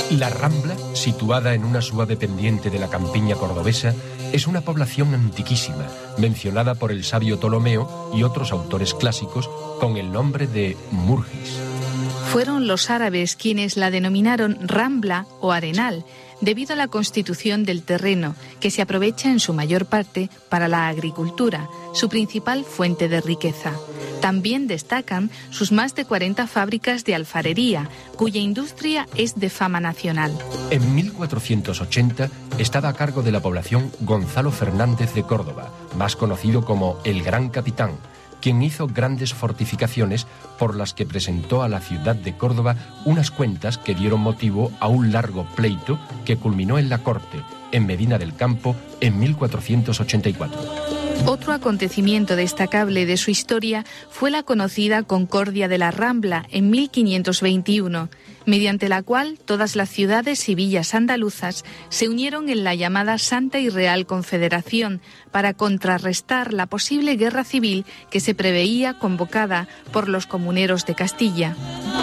La Rambla, situada en una suave pendiente de la campiña cordobesa, es una población antiquísima, mencionada por el sabio Ptolomeo y otros autores clásicos con el nombre de Murgis. Fueron los árabes quienes la denominaron Rambla o Arenal, debido a la constitución del terreno, que se aprovecha en su mayor parte para la agricultura, su principal fuente de riqueza. También destacan sus más de 40 fábricas de alfarería, cuya industria es de fama nacional. En 1480 estaba a cargo de la población Gonzalo Fernández de Córdoba, más conocido como el Gran Capitán, quien hizo grandes fortificaciones por las que presentó a la ciudad de Córdoba unas cuentas que dieron motivo a un largo pleito que culminó en la corte, en Medina del Campo, en 1484. Otro acontecimiento destacable de su historia fue la conocida Concordia de la Rambla en 1521, mediante la cual todas las ciudades y villas andaluzas se unieron en la llamada Santa y Real Confederación para contrarrestar la posible guerra civil que se preveía convocada por los comuneros de Castilla.